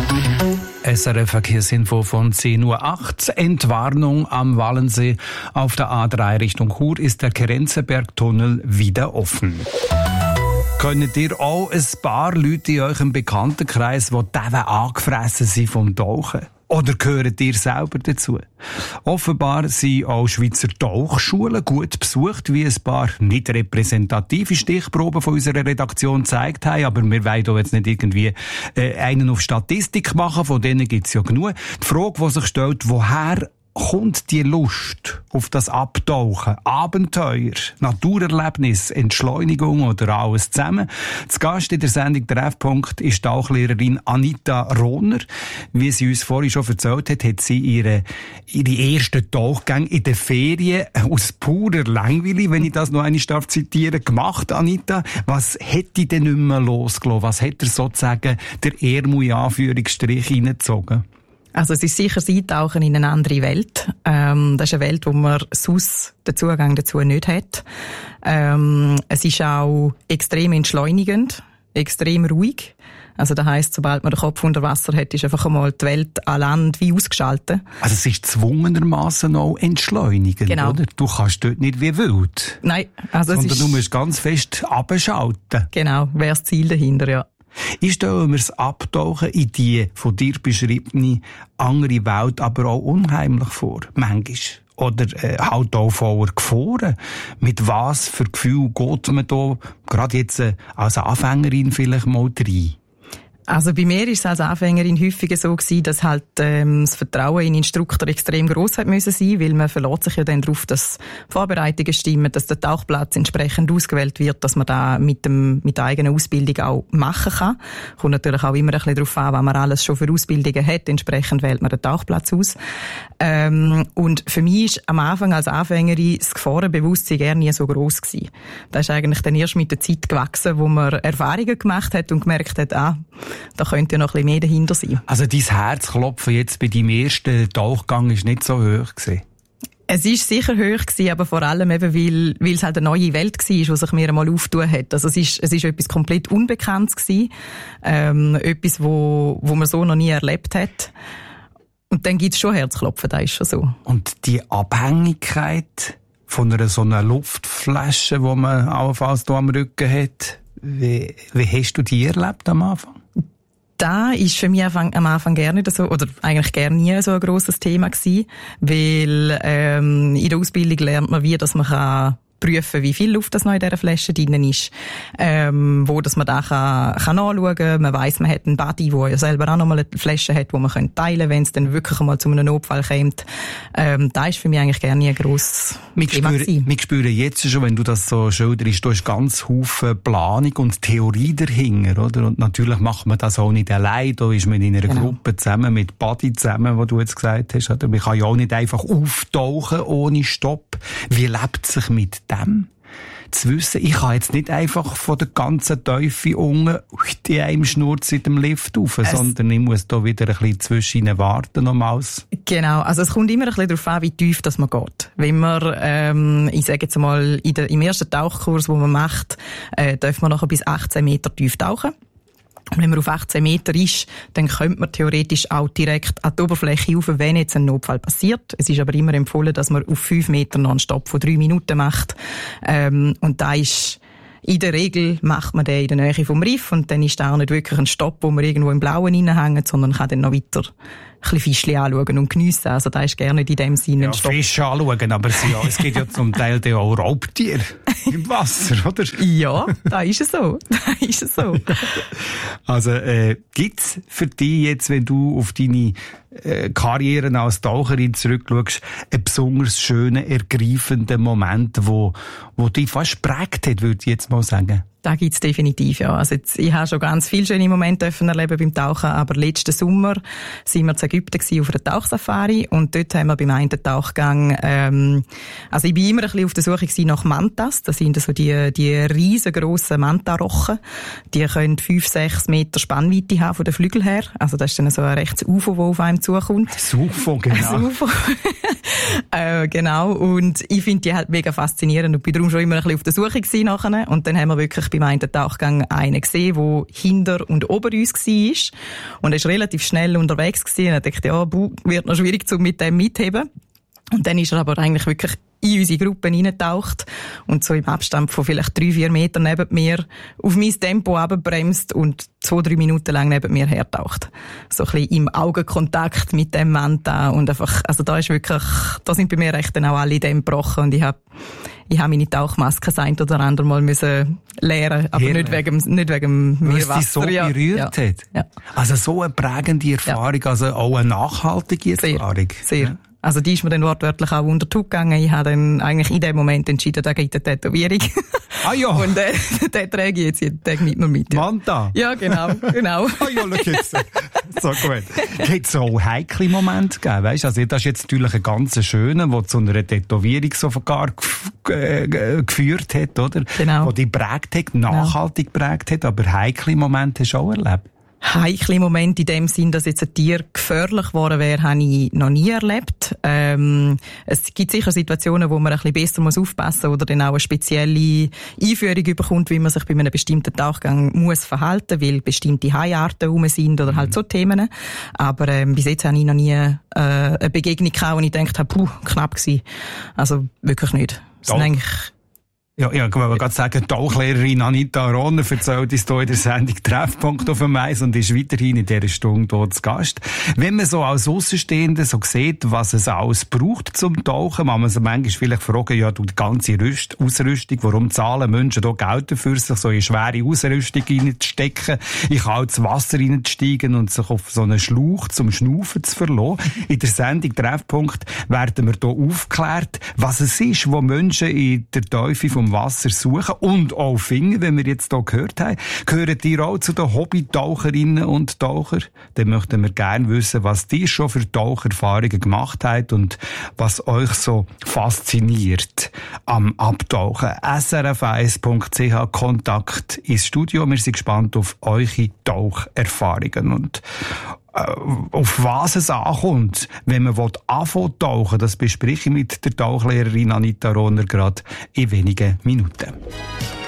SRF-Verkehrsinfo von 10:08 Uhr. Entwarnung am Wallensee. Auf der A3 Richtung Chur ist der Kerenzenberg-Tunnel wieder offen. Könnt ihr auch ein paar Leute in eurem Bekanntenkreis, die angefressen sind vom Tauchen? Oder gehört ihr selber dazu? Offenbar sind auch Schweizer Tauchschulen gut besucht, wie ein paar nicht repräsentative Stichproben von unserer Redaktion gezeigt haben. Aber wir wollen hier jetzt nicht irgendwie einen auf Statistik machen, von denen gibt es ja genug. Die Frage, die sich stellt, woher kommt die Lust auf das Abtauchen, Abenteuer, Naturerlebnis, Entschleunigung oder alles zusammen? Zu Gast in der Sendung Treffpunkt ist Tauchlehrerin Anita Rohner. Wie sie uns vorhin schon erzählt hat sie ihre ersten Tauchgänge in den Ferien aus purer Langweile, wenn ich das noch einmal zitieren darf, gemacht, Anita. Was hätte ich denn nicht mehr losgelassen? Was hat er sozusagen der Ärmel in Anführungsstrich hineingezogen? Also es ist sicher das Eintauchen in eine andere Welt. Das ist eine Welt, wo man sonst den Zugang dazu nicht hat. Es ist auch extrem entschleunigend, extrem ruhig. Also das heisst, sobald man den Kopf unter Wasser hat, ist einfach einmal die Welt an Land wie ausgeschaltet. Also es ist zwungenermassen auch entschleunigend, genau. Oder? Du kannst dort nicht wie wild. Nein. Also sondern du musst ganz fest abschalten. Genau, wäre das Ziel dahinter, ja. Ich stelle mir das Abtauchen in die von dir beschriebene andere Welt aber auch unheimlich vor, manchmal. Oder halt auch voller Gefahren. Mit was für Gefühl geht man da, gerade jetzt als Anfängerin vielleicht mal rein? Also bei mir ist es als Anfängerin häufiger so gewesen, dass halt das Vertrauen in den Instruktor extrem gross hat müssen sein, weil man verlässt sich ja dann darauf, dass Vorbereitungen stimmen, dass der Tauchplatz entsprechend ausgewählt wird, dass man da mit der eigenen Ausbildung auch machen kann. Kommt natürlich auch immer ein bisschen darauf an, was man alles schon für Ausbildungen hat. Entsprechend wählt man den Tauchplatz aus. Und für mich ist am Anfang als Anfängerin das Gefahrenbewusstsein gar nie so gross gewesen. Das ist eigentlich dann erst mit der Zeit gewachsen, wo man Erfahrungen gemacht hat und gemerkt hat, da könnte ja noch ein bisschen mehr dahinter sein. Also dein Herzklopfen jetzt bei deinem ersten Tauchgang ist nicht so hoch gewesen? Es ist sicher hoch gewesen, aber vor allem eben, weil es halt eine neue Welt war, die sich mir einmal aufgetan hat. Also es ist etwas komplett Unbekanntes gewesen. Etwas, wo man so noch nie erlebt hat. Und dann gibt es schon Herzklopfen, das ist schon so. Und die Abhängigkeit von so einer Luftflasche, die man allenfalls hier am Rücken hat, wie hast du die erlebt am Anfang? Da ist für mich am Anfang gar nicht so, oder eigentlich gar nie so ein grosses Thema gewesen, weil in der Ausbildung lernt man dass man kann prüfen, wie viel Luft das noch in dieser Flasche drin ist, wo dass man da kann nachschauen kann. Man weiss, man hat einen Buddy, der ja selber auch noch mal eine Flasche hat, die man teilen kann, wenn es dann wirklich einmal zu einem Notfall kommt. Da ist für mich eigentlich gar nie ein grosses Thema gewesen. Wir spüren jetzt schon, wenn du das so schilderst, da ist ganz Haufen Planung und Theorie dahinter, oder? Und natürlich macht man das auch nicht allein. Da ist man in einer Gruppe zusammen, mit Buddy zusammen, was du jetzt gesagt hast. Oder? Man kann ja auch nicht einfach auftauchen ohne Stopp. Wie lebt es sich mit dem? Zu wissen, ich kann jetzt nicht einfach von der ganzen Teufel unten in einem Schnurz in dem Lift rauf, sondern ich muss da wieder ein bisschen zwischen ihnen warten nochmals. Genau, also es kommt immer ein bisschen darauf an, wie tief das man geht. Wenn man, ich sage jetzt mal, im ersten Tauchkurs, den man macht, darf man nachher bis 18 Meter tief tauchen. Und wenn man auf 18 Meter ist, dann könnte man theoretisch auch direkt an die Oberfläche rauf, wenn jetzt ein Notfall passiert. Es ist aber immer empfohlen, dass man auf 5 Meter noch einen Stopp von 3 Minuten macht. Und da ist, in der Regel macht man den in der Nähe vom Riff und dann ist da auch nicht wirklich ein Stopp, wo man irgendwo im Blauen reinhängt, sondern kann dann noch weiter ein bisschen Fischchen anschauen und geniessen. Also da ist gerne in dem Sinne ein Stopp. Fische anschauen, aber es gibt ja zum Teil auch Raubtiere im Wasser, oder? Ja, da ist es so. Also, gibt's für dich jetzt, wenn du auf deine Karriere als Taucherin zurückschaust, einen besonders schönen, ergreifenden Moment, wo dich fast geprägt hat, würde ich jetzt mal sagen? Da gibt's definitiv, ja. Also ich habe schon ganz viele schöne Momente erleben beim Tauchen, aber letzten Sommer sind wir in Ägypten auf einer Tauchsafari und dort haben wir beim einen Tauchgang, also ich bin immer ein bisschen auf der Suche nach Mantas. Das sind so die riesengroßen Mantarochen. Die können 5-6 Meter Spannweite haben von den Flügeln her. Also das ist dann so ein rechtes UFO, das auf einem zukommt. Das UFO, genau. Das UFO. Genau. Und ich finde die halt mega faszinierend und bin darum schon immer ein bisschen auf der Suche gewesen nachher. Und dann haben wir wirklich beim einen Tauchgang einen gesehen, der hinter und ober uns war. Und er ist relativ schnell unterwegs gewesen. Und er dachte, ja, wird noch schwierig, mit dem mitheben. Und dann ist er aber eigentlich wirklich in unsere Gruppe reingetaucht und so im Abstand von vielleicht 3-4 Metern neben mir auf mein Tempo runterbremst und 2-3 Minuten lang neben mir hertaucht. So ein bisschen im Augenkontakt mit dem Mann da und einfach, also da sind bei mir echt dann auch alle Dämme gebrochen und ich habe meine Tauchmaske das ein oder andere Mal müssen leeren, aber nicht wegen Meerwasser. Weil es dich so berührt hat? Ja. Also so eine prägende Erfahrung, also auch eine nachhaltige Erfahrung. Sehr. Also die ist mir dann wortwörtlich auch unter die Haut gegangen. Ich habe dann eigentlich in dem Moment entschieden, da gibt eine Tätowierung. Ah ja. Und den trage ich jetzt jeden Tag nicht mehr mit. Ja. Manta? Ja, genau. Ah ja, schau jetzt. So gut. Hat es auch heikle Momente gegeben, weißt? Also das ist jetzt natürlich ein ganz schöner, der zu einer Tätowierung sogar geführt hat, oder? Genau. Wo die prägt hat, nachhaltig prägt hat, aber heikle Momente hast du auch erlebt? Heikle Momente in dem Sinn, dass jetzt ein Tier gefährlich geworden wäre, habe ich noch nie erlebt. Es gibt sicher Situationen, wo man ein bisschen besser aufpassen muss oder dann auch eine spezielle Einführung bekommt, wie man sich bei einem bestimmten Tauchgang muss verhalten, weil bestimmte Haiarten rum sind oder halt so Themen. Aber bis jetzt habe ich noch nie eine Begegnung gehabt, wo ich gedacht habe, knapp gewesen. Also wirklich nicht. Das sind eigentlich ja, ich wollte gerade sagen, Tauchlehrerin Anita Aroner erzählt uns hier in der Sendung Treffpunkt auf dem Eis und ist weiterhin in dieser Stunde dort zu Gast. Wenn man so als Aussenstehender so sieht, was es alles braucht zum Tauchen, kann man sich manchmal vielleicht fragen, ja, die ganze Ausrüstung, warum zahlen Menschen hier Geld dafür, sich so in schwere Ausrüstung reinzustecken, in kaltes Wasser reinzusteigen und sich auf so einen Schlauch zum Schnaufen zu verlassen. In der Sendung Treffpunkt werden wir hier aufgeklärt, was es ist, wo Menschen in der Tiefe vom Wasser suchen und auch finden, wenn wir jetzt hier gehört haben. Gehören ihr auch zu den Hobby-Taucherinnen und Taucher? Dann möchten wir gerne wissen, was ihr schon für Taucherfahrungen gemacht habt und was euch so fasziniert am Abtauchen. srf1.ch Kontakt ins Studio. Wir sind gespannt auf eure Taucherfahrungen und auf was es ankommt, wenn man anfangen tauchen, das bespreche ich mit der Tauchlehrerin Anita Aroner gerade in wenigen Minuten.